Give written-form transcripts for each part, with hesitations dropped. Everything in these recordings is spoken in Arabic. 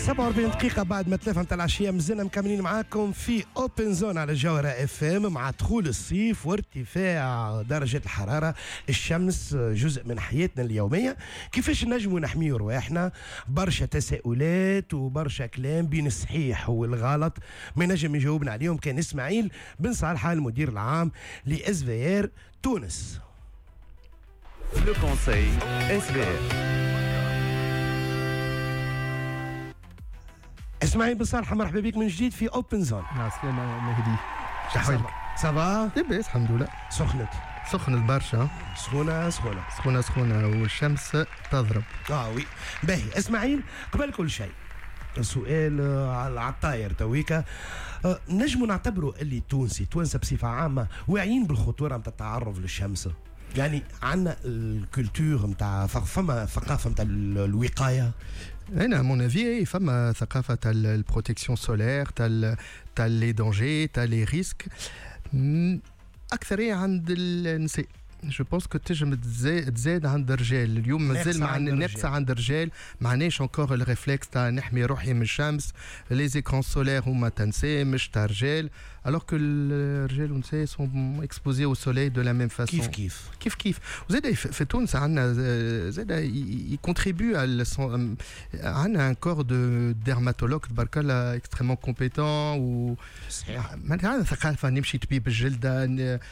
47 دقيقة بعد ما 3 متاع العشية مازلنا مكملين معاكم في اوبن زون على الجوهرة اف ام مع دخول الصيف وارتفاع درجة الحرارة. الشمس جزء من حياتنا اليومية. كيفاش نجموا نحميوا رواحنا؟ برشا تساؤلات وبرشا كلام بين الصحيح والغلط ما نجم يجاوبنا عليهم كان اسماعيل بن صالح المدير العام لاس في ار تونس. Le conseil SVR. اسماعيل بن صالح مرحبا بك من جديد في اوبن زون. عسلامة مهدي، شحوالك؟ سافا لاباس الحمد لله. سخنت برشا، سخونة والشمس تضرب. وي باهي. اسماعيل قبل كل شيء سؤال على الطاير تويكا، نجموا نعتبروا اللي التوانسة بصفة عامة واعيين بالخطورة متاع التعرض للشمس؟ يعني عندنا الكولتور نتاع فما ثقافه نتاع الوقايه. انا مون افي فما ثقافه تاع البروتيكسيون سولير تاع لي دونجي تاع لي ريسك اكثريه عند النساء. جو بونس كو تنجم تزاد عند الرجال. اليوم مازال مع النقص عند الرجال، معناش انكور الريفلكس تاع نحمي روحي من الشمس. لي زيكران سولير هما تنسى مش تاع الرجال، alors que الرجال والنساء sont exposés au soleil de la même façon. كيف وزاد في تونس عندنا زاد يكونتريبيو عندنا un corps de dermatologue تبارك الله extrêmement compétent. و صحيح عندنا ثقافه نمشي طبيب الجلده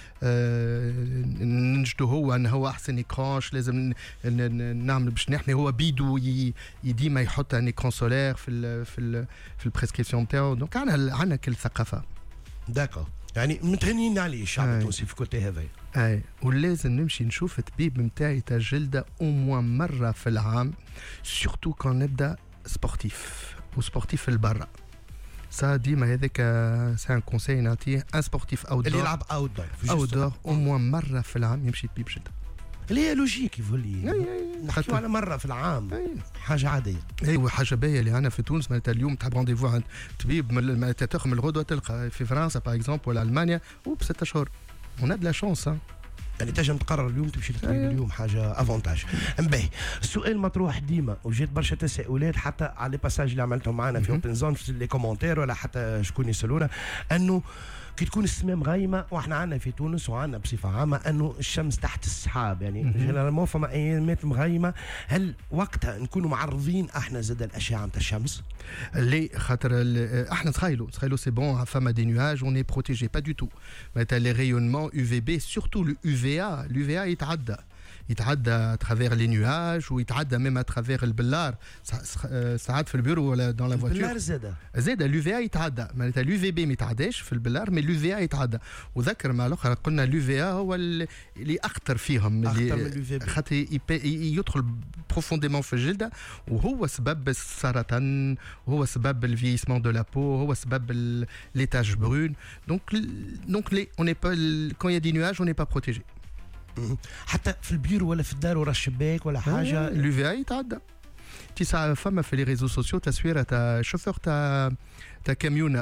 نجده هو انه هو احسن ايكرانش لازم نعمل باش نحمي. هو بيدو ديما يحط ان ايكران سولير في البريسكريبسيون نتاعو. دونك عندنا كل ثقافه. داكو يعني متهنين عليه الشعب التونسي في كوتي هذا. اي ولازم نمشي نشوف الطبيب نتاعي تاع الجلده او موان مره في العام، سورتو كون نبدا سبورتيف وسبورتيف البرا. سا ديما هذاك سي ان كونساي نعطيه ان سبورتيف اللي يلعب اوتدور او موان مره في العام يمشي طبيب جلده. اللي هي لوجيك يقول نحكيو على مره في العام. حاجه عاديه. ايوه حاجه باهيه اللي عندنا في تونس. معناتها اليوم تحب رونديفو عند طبيب معناتها تاخذ من الغدوه تلقى في فرنسا باغ اكزومبل ولا المانيا وب6 شهور. اون لا شانس يعني تنجم تقرر اليوم تمشي للطبيب اليوم، حاجه افونتاج. باهي السؤال مطروح ديما وجات برشا تساؤلات حتى على لي باساج اللي عملتهم معنا في اوبن زون في لي كومونتير ولا حتى شكون يسالونا انه كي تكون السماء مغيمه واحنا عندنا في تونس وعندنا بصفه عامه انه الشمس تحت السحاب يعني جينيرالمون فما ايامات مغيمه، هل وقتها نكونوا معرضين احنا زاد الاشعه نتاع الشمس؟ لي خاطر احنا تخيلوا سي بون فما دي نواج اون اي بروتيجي با دو تو. معناتها لي ريونمون يو في بي سورتو لو يو في يتعدى ترافير لي نواج ويتعدى ميم ترافير البلار. ساعات في البيرو ولا دون لا فواتور البلار زاد اليو في يتعدى. معناتها اليو في بي ما يتعداش في البلار مي اليو في يتعدى. وذكر مع الاخر قلنا اليو في هو اللي اخطر فيهم، اللي خاطر يدخل بروفونديمون في الجلده وهو سبب السرطان وهو سبب الفيسمون دو لا بو هو سبب لي تاش برون. دونك لي اون اي با كون يا دي نواج اون اي با بروتيجي. حتى في البيرو ولا في الدار ورا الشباك ولا حاجه اليو في يتعدى. تسعة فما في لي ريزو سوسيو تصويره تاع شوفور تاع كاميونه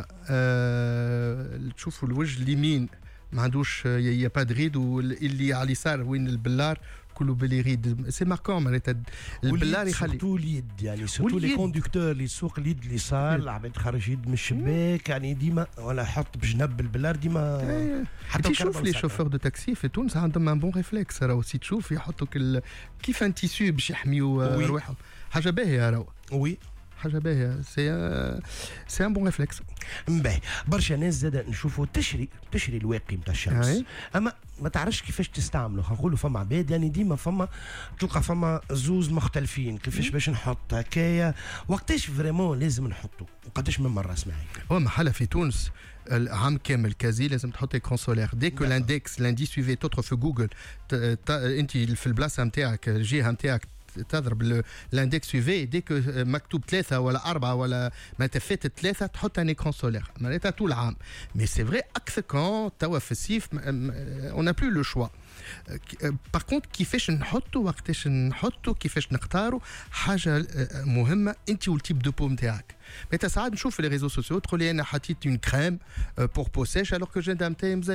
تشوفوا الوجه اليمين ما عندوش يا با دريد واللي على اليسار وين البلار كله بلي ريد. سي ماركون معناتها البلار يخلي سورتو اليد يعني سورتو لي كوندكتور اللي يسوق اليد اليسار العباد تخرج يد من الشباك يعني ديما ولا يحط بجنب البلار ديما. حتى تشوف لي شوفور دو تاكسي في تونس عندهم ان بون ريفلكس راهو سي تشوف يحطوا كيف ان تيسيو باش يحميوا روحهم. حاجه باهيه راهو. وي حاجه باهيه سي ان بون ريفلكس. باهي برشا ناس زاد نشوفوا تشري الواقي نتاع الشمس اما ما تعرفش كيفاش تستعمله. نقولوا فما عباد يعني ديما تلقى فما زوز مختلفين كيفاش باش نحط هكايا وقتاش فريمون لازم نحطه وقداش من مره اسمعي. هو محل في تونس العام كامل كازي لازم تحط ايكران سولير. ديكو لانديكس يو في تدخل في جوجل انت في البلاصه نتاعك الجهه نتاعك تضرب الاندكس يو في ديك مكتوب 3 ولا 4 ولا ما تفات 3 تحط ان ايكران سولير معناتها طول العام. مي سي فري اكثر كون توا في الصيف اون بلو لو شوا. باغ كونت كيفاش نحطو وقتاش نحطو كيفاش نختارو حاجه مهمه انت والتيب دو بو نتاعك. ساعات نشوف في لي ريزو سوسيو تقول لي انا حطيت اون كريم بور بو سيش الوغ كو الجلده نتاعي مزيته.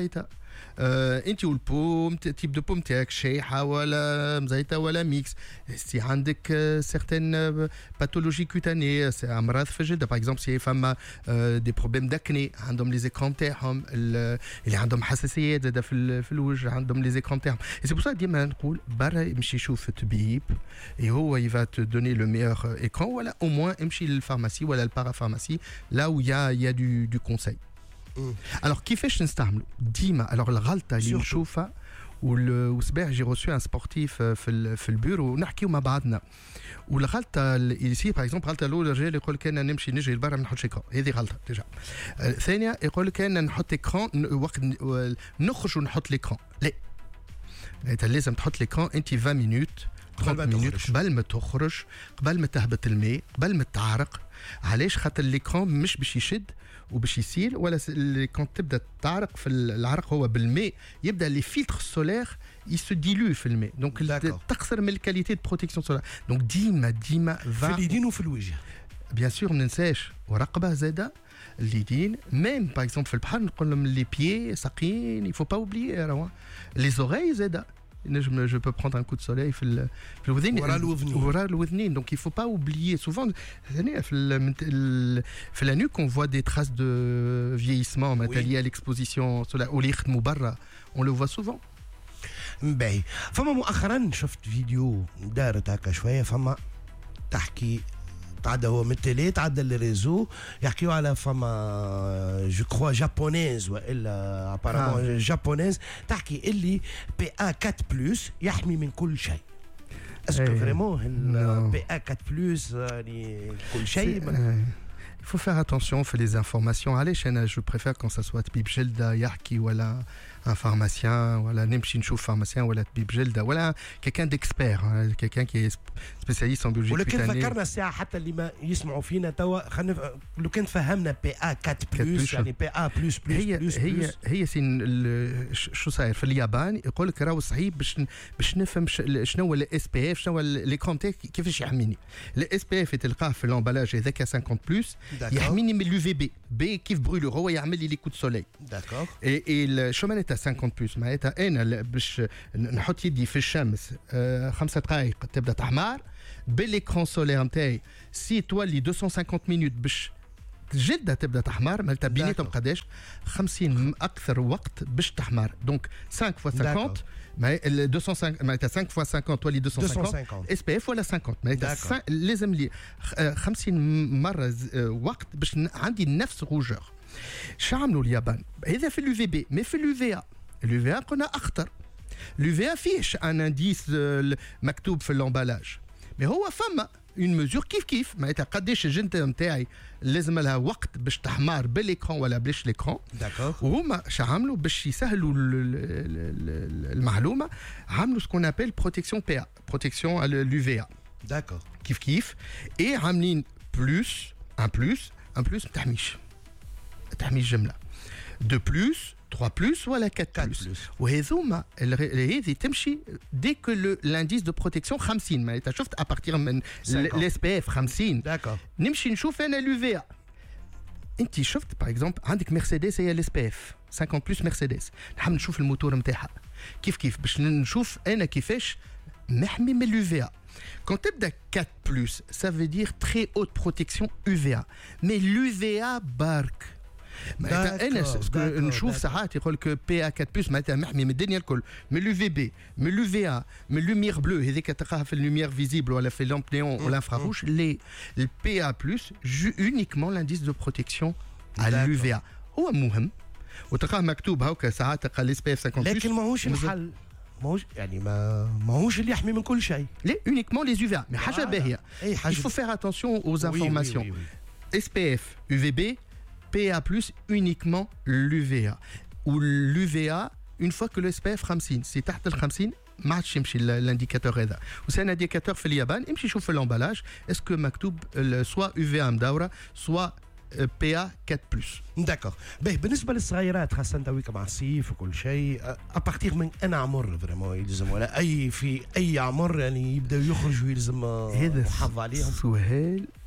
انت والبوم تيب دو بوم تاعك شايحه ولا مزيته ولا ميكس سي عندك سيغتين باثولوجي كوتاني امراض في الجلد باغ اكزومبل سي فما دي بروبليم داكني عندهم لي زيكرون تاعهم اللي عندهم حساسيات زاده في الوجه عندهم لي زيكرون تاعهم سي بور سا ديما نقول برا امشي شوف الطبيب هو يفا تو دوني لو ميور ايكران ولا او موان امشي للفارماسي ولا البارافارماسي لا و يا دو كونساي. Alors كيفاش نستعملوا ديما alors الغلطه اللي نشوفها والصباح جي روسو ان سبورتيف في البيرو ونحكيو مع بعضنا والغلطه اللي يصير باغ اكزومبل غلطه الاولى الرجال يقول لك انا نمشي نجري لبرا ما نحطش ايكران هذه غلطه ديجا. الثانيه يقول لك انا نحط ايكران وقت نخرج ونحط الايكران لا انت لازم تحط الايكران انت 20 مينوت 30 مينوت قبل ما تخرج قبل ما تهبط الماء قبل ما تعرق. علاش خاطر الايكران مش باش يشد وباش يسيل ولا كون تبدا تعرق في العرق هو بالماء يبدا لي فيلتر سولير يسو ديلو في الماء دونك تخسر من الكاليتي دو بروتيكسيون سولير دونك ديما في اليدين وفي الوجه بيان سور ما ننساش ورقبه زاده اليدين ميم باغ اكزومبل في البحر نقول لهم لي بيي ساقين يفو با اوبليي لي زوري زاده نجم je peux prendre un coup de soleil في الوذين وراء الوذنين donc il faut pas oublier souvent في la nuque on voit des traces de vieillissement liées à l'exposition solaire واللي يخدموا برا on le voit souvent. باهي فما مؤخرا شفت فيديو دارت هكا شويه فما تحكي تعدى هو من التيلي تعدى الريزو يحكيوا على فما جو كخوا جابونيز والا ابارامون جابونيز تحكي اللي بي ا 4 بلس يحمي من كل شيء. اسكو فريمون بي ا 4 بلس يعني كل شيء Il faut faire attention في les informations. علاش انا je préfère quand ça soit طبيب جلده يحكي ولا un pharmacien ولا نمشي نشوف pharmacien ولا طبيب جلده ولا quelqu'un d'expert quelqu'un qui est spécialiste en biologie ولكن فكرنا الساعه حتى اللي ما يسمعوا فينا توا لو كان فهمنا بي ا 4 بلس يعني بي ا بلس بلس هي شو صاير في اليابان يقول لك راهو صحيح باش نفهم شنو هو الاس بي اف شنو هو ليكران تاعك كيفاش يحميني. الاس بي اف تلقاه في الامبالاج هذاك 50 بلس يحميني من اليو في بي كيف برولور هو يعمل لي كود سولي داكور اي شو معناتها 50 بلس معناتها انا باش نحط يدي في الشمس 5 دقائق تبدا تحمر بالاكران سولير نتاعي سي تولي 250 مينوت باش جلدة تبدا تحمر معناتها بيناتهم قداش 50 اكثر وقت باش تحمر دونك 5 فوا 50 250 معناتها 5 فوا 50 تولي 250 اس بي اف ولا 50 معناتها لازم لي 50 مره وقت باش عندي نفس روجور. شعملوا اليابان هذا في اليو في بي مي في اليو في ا اليو في ا قلنا اخطر. اليو في ا فيهش ان انديس مكتوب في اللومبالاج مي هو فما اون ميزور كيف معناتها قداش الجنته نتاعي لازم لها وقت باش تحمر بالاكران ولا بلاش الاكران داكور وهما عملوا باش يسهلوا المعلومه عملوا سكون ابل بروتيكسيون بي ا بروتيكسيون اليو في ا داكور كيف اي عاملين بلس ان بلس تحميش جمله 2 بلس 3 بلس ولا 4 بلس وهذوما هذه تمشي دي كو لانديس دو بروتيكسيون 50 معناتها شفت ابارتيغ من الاس بي اف 50 داكور نمشي نشوف انا اليو في ا انت شفت باغ اكزومبل عندك مرسيدس هي الاس بي اف 50 بلس مرسيدس نحب نشوف الموتور نتاعها كيف باش نشوف انا كيفاش نحمي من اليو في ا. Quand tu as 4+, ça veut dire très haute protection UVA. Mais l'UVA barque. انا نشوف ساعات يقول لك بي ا 4 بلس معناتها محمي من الدنيا الكل من اليو في بي من اليو في ا من اللوميير بلو هذيك تلقاها في اللوميير فيزيبل ولا في لامب نيون ولا انفراروج لي البي ا بلس يونيكمون لانديس دو بروتيكسيون على اليو في ا هو مهم وتلقاه مكتوب هكا ساعات تلقى الاس بي اف 50 بلس لكن ماهوش الحل ماهوش يعني ماهوش اللي يحمي من كل شيء لا يونيكمون لي UVA mais حاجه باهيه il faut faire attention aux informations SPF UVB PA+ uniquement l'UVA ou l'UVA une fois que le SPF 50 c'est تحت ال 50 ما عادش يمشي الانديكاتور هذا وسي ان انديكاتور في اليابان امشي شوف في الامبالاج اسكو مكتوب سوا UVA مدوره سوا PA 4+. داكور. باهي بالنسبه للصغيرات خاصه تويك مع الصيف وكل شيء ابارتيغ من انا عمر فريمون يلزم ولا في اي عمر يعني يبداو يخرجوا يلزم هذا محافظ عليهم سؤال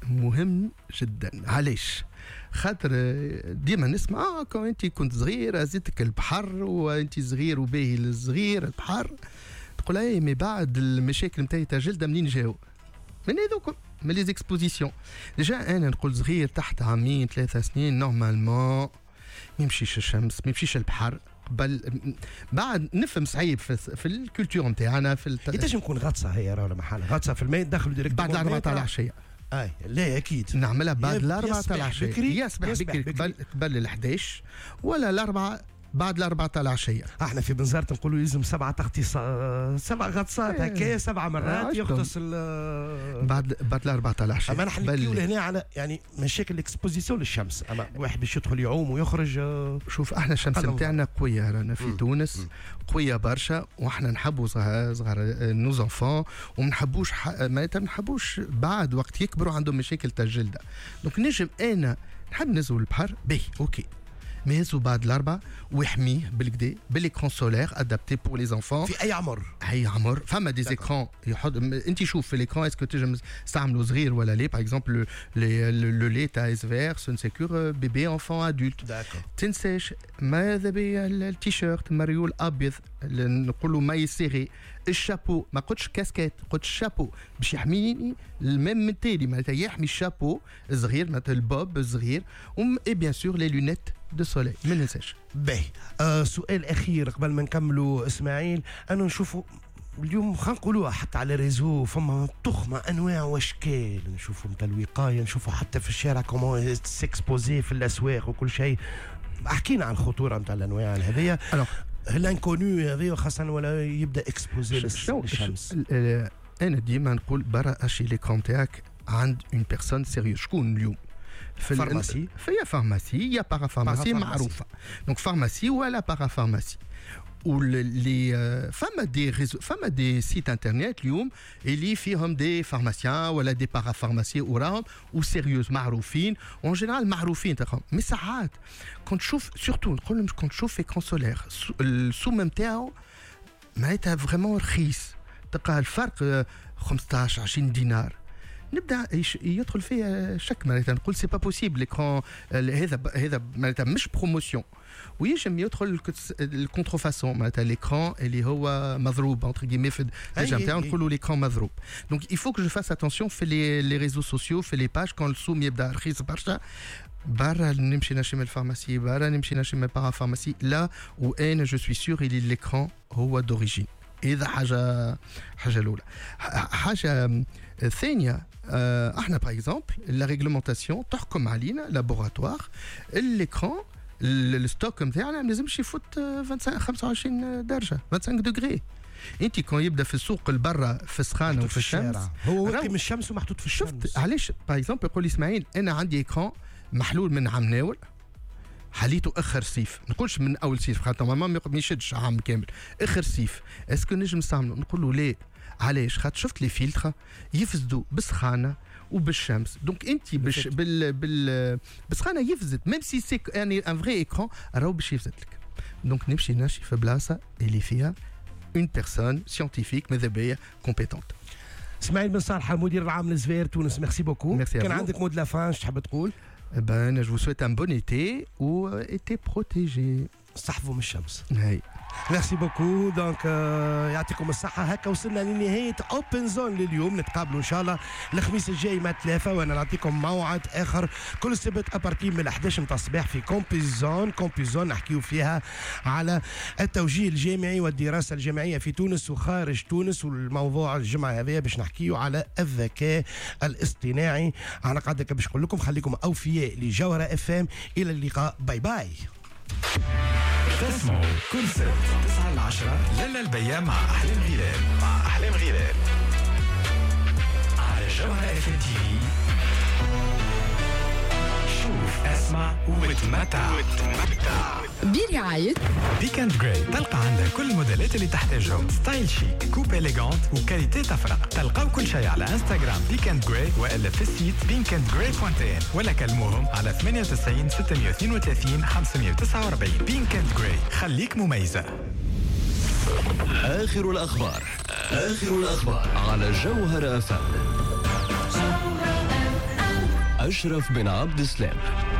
مهم جدا. علاش؟ خاطر ديما نسمع كون انت كنت صغير زيتك البحر وانت صغير وباهي الصغير البحر، تقول اي مي بعد المشاكل نتاعي تاع جلده منين جاو؟ من هذوك من لي زيكسبوزيسيون. ديجا انا نقول صغير تحت عامين 3 سنين نورمالمون ما يمشيش الشمس ما يمشيش البحر. قبل بعد نفهم صعيب في الكولتور نتاعنا في يتنجم يكون غطسه هي ولا محل غطسه في الماء دخلوا ديريكت بعد 4 تاع العشيه. اي لا اكيد نعملها بعد 4 تاع العشيه. يصبح بكري قبل 11 ولا 4 بعد 4 تاع العشيه. احنا في بنزرت نقولوا يلزم 7 7 غطسات هكا 7 مرات يغطس بعد 4 تاع العشيه. اما نحن نحكيو هنا على يعني مشاكل الاكسبوزيسيون للشمس. اما واحد باش يدخل يعوم ويخرج. شوف احنا الشمس نتاعنا قويه رانا في تونس قويه برشا، واحنا نحبوا صغار نوز انفون وما نحبوش بعد وقت يكبروا عندهم مشاكل تاع الجلده. دونك نجم انا نحب نزول البحر باهي اوكي مي يزو بعد 4 ويحميه بالكدا بالإكران سولير ادابتي بور لي زانفون في اي عمر. اي عمر. فما دي زيكران يحط انت شوف في الإكران اسكو تنجم تستعملوا صغير ولا لا. باغ اكزومبل لو لي تاع اس فير سون سيكور بيبي انفون ادولت. تنساش ماذا بيا التيشيرت مريول ابيض نقولوا ماي سيري. الشابو ما قلتش كاسكيت قلت شابو باش يحميني الميم من التالي معناتها يحمي الشابو صغير معناتها البوب صغير اي بيان سور لي لونيت دو سولي ما ننساش. باهي سؤال اخير قبل ما نكملوا اسماعيل. انا نشوفوا اليوم خلينا نقولوها حتى على ريزو فما تخمه انواع واشكال. نشوفوا نتاع الوقايه نشوفوا حتى في الشارع كومون سيكسبوزي في الاسواق وكل شيء. حكينا عن الخطوره نتاع الانواع هذيا. الانكونو هذا خاصه ولا يبدا اكسبوزي للشمس. انا ديما نقول برا اشي ليكرون تاعك عند اون بيرسون سيريو. شكون اليوم؟ في فارماسي. فيا فارماسي يا بارافارماسي معروفه. دونك فارماسي ولا بارافارماسي. واللي فما دي سيت انترنت اليوم اللي فيهم دي فارماسيان ولا دي بارافارماسي وراهم وسيريوز معروفين وان جينيرال معروفين تاعهم. مي ساعات كنت تشوف سورتو نقول لهم كنت تشوف اكران سولير السوم نتاعو معناتها فريمون رخيص. تلقى الفرق 15 20 دينار. نبدا يدخل فيه شك معناتها نقول سي با بوسيبل الاكران هذا معناتها مش بروموسيون ويجم يدخل الكونترفاسون معناتها الاكران اللي هو مضروب انتر كيمي في ديجا نتاعو نقولوا الاكران مضروب. دونك il faut que je fasse attention في les réseaux sociaux في les pages quand السوم يبدا رخيص برشا برا نمشي نشم الفارماسي برا نمشي نشم البارافارماسي لا وانا جو سوي سور اللي الاكران هو دوريجين. هذا حاجه الاولى. حاجه ثانيه احنا باغ اكزومبل لا ريغلومونطاسيون تحكم علينا لابوراتوار الاكران الستوك نتاعنا ما لازمش يفوت 25 درجه 25 دوغري. انت كون يبدا في السوق البرا في السخانه وفي الشمس هو واقي من الشمس ومحطوط في الشمس. شفت علاش باغ اكزومبل يقول اسماعيل انا عندي اكران محلول من عام ناول حليته اخر صيف. نقولش من اول صيف خاطر ما يشدش عام كامل اخر صيف. اسكو نجم نستعملوا؟ نقول له لا. علاش؟ خاطر شفت لي فيلتر يفسدوا بالسخانه وبالشمس. دونك انت باش بالسخانه يفسد ميم سي سي يعني ان فري اكران راهو باش يفسد لك. دونك نمشي نمشي في بلاصه اللي فيها اون بيرسون سيانتيفيك ماذا بيا كومبيتونت. اسماعيل بن صالح مدير العام لزفير تونس. ميرسي بوكو. كان عندك مود لا فان تحب تقول؟ Ben, je vous souhaite un bon été ou été protégé. صحفوا من الشمس. هاي. ميرسي بوكو. دونك يعطيكم الصحة. هكا وصلنا لنهاية اوبن زون لليوم. نتقابلوا ان شاء الله الخميس الجاي مع 3 وانا نعطيكم موعد اخر كل سبت ابارتي من 11 متاع الصباح في كومبيزون نحكيو فيها على التوجيه الجامعي والدراسة الجامعية في تونس وخارج تونس. والموضوع الجمعة هذه باش نحكيو على الذكاء الاصطناعي. انا قاعدة باش نقول لكم خليكم اوفياء لجوهرة اف ام. الى اللقاء. باي باي. تسمعوا كل سبت 9 ل 10 ليلة البيا مع أحلام غلال على جوهرة اف ام تي في. شوف اسمع وتمتع برعاية بيكاند جراي. تلقى عندها كل الموديلات اللي تحتاجهم. ستايل شيك كوب إليغانت وكاليتي تفرق. تلقاو كل شيء على انستغرام بيكاند جراي وإلا في السيت pinkandgray.in ولا كلموهم على 98 632 549. بيكاند جراي خليك مميزة. آخر الأخبار على جوهرة FM. أشرف بن عبد السلام.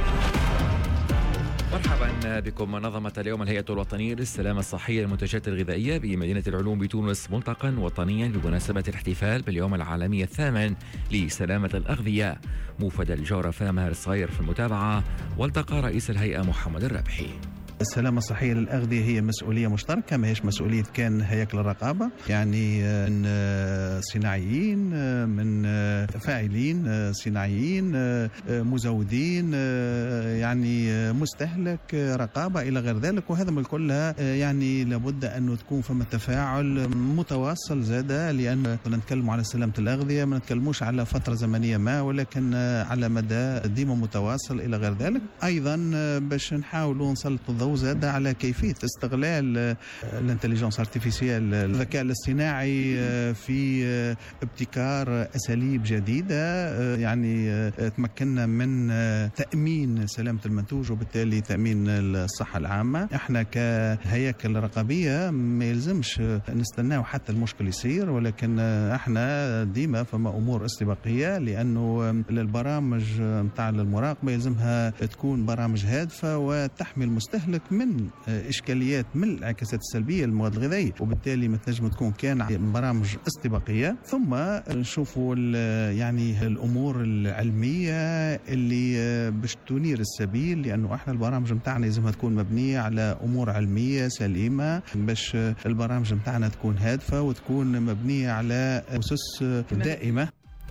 مرحبا بكم. نظمت اليوم الهيئة الوطنية للسلامة الصحية للمنتجات الغذائية بمدينة العلوم بتونس ملتقى وطنيا بمناسبة الاحتفال باليوم العالمي الثامن لسلامة الأغذية. موفد الجغرافيا ماهر الصغير في المتابعة، والتقى رئيس الهيئة محمد الرابحي. السلامة الصحية للأغذية هي مسؤولية مشتركة، ما هيش مسؤولية كان هياكل الرقابة، يعني من صناعيين، من فاعلين صناعيين، مزودين، يعني مستهلك، رقابة إلى غير ذلك. وهذا من كلها يعني لابد أنه تكون فما تفاعل متواصل زادة، لأن نتكلم على سلامة الأغذية ما نتكلموش على فترة زمنية ما، ولكن على مدى ديما متواصل إلى غير ذلك. أيضا باش نحاولوا نسلطوا الضوء زاد على كيفية استغلال الانتليجنس ارتيفيسيال، الذكاء الاصطناعي، في ابتكار أساليب جديدة، يعني تمكننا من تأمين سلامة المنتوج وبالتالي تأمين الصحة العامة. احنا كهياكل رقابية ما يلزمش نستناو حتى المشكل يصير، ولكن احنا ديما فما أمور استباقية، لأنه البرامج متاع المراقبة يلزمها تكون برامج هادفة وتحمي المستهلك من إشكاليات من الانعكاسات السلبية للمواد الغذائية، وبالتالي ما تنجم تكون كان برامج استباقية. ثم نشوفوا يعني الأمور العلمية اللي باش تنير السبيل، لأنه احنا البرامج متاعنا لازمها تكون مبنية على أمور علمية سليمة، باش البرامج متاعنا تكون هادفة وتكون مبنية على أسس دائمة.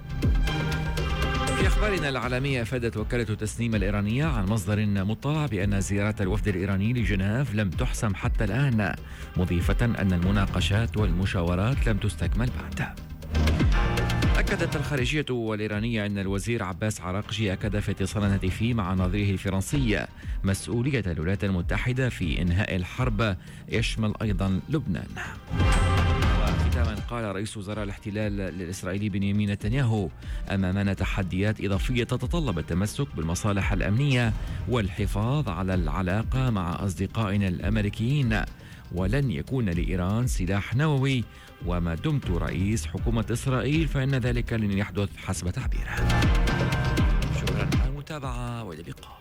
في أخبارنا العالمية، أفادت وكالة تسنيم الإيرانية عن مصدر مطلع بأن زيارة الوفد الإيراني لجنيف لم تحسم حتى الآن، مضيفة أن المناقشات والمشاورات لم تستكمل بعد. أكدت الخارجية الإيرانية أن الوزير عباس عراقجي أكد في اتصال هاتفي مع نظيره الفرنسي مسؤولية الولايات المتحدة في إنهاء الحرب، يشمل أيضا لبنان. ختاما، قال رئيس وزراء الاحتلال الإسرائيلي بنيامين نتنياهو: أمامنا تحديات إضافية تتطلب التمسك بالمصالح الأمنية والحفاظ على العلاقة مع أصدقائنا الأمريكيين، ولن يكون لإيران سلاح نووي، وما دمت رئيس حكومة إسرائيل فإن ذلك لن يحدث حسب تعبيره. شكرا على المتابعة وإلى اللقاء.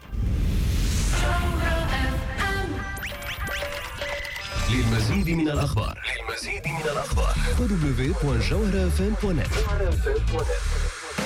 للمزيد من الأخبار www.jawharafm.net